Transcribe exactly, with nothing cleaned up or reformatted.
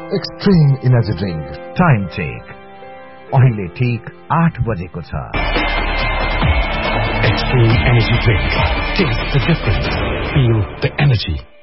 Extreme energy drink time check अहिले ठीक आठ बजेको छ। Extreme Energy Drink. Taste the difference. Feel the energy.